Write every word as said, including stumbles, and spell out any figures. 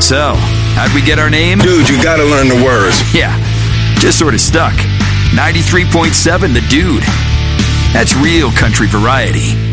So, how'd we get our name? Dude, you gotta learn the words. Yeah, just sort of stuck. ninety-three point seven The Dude. That's real country variety.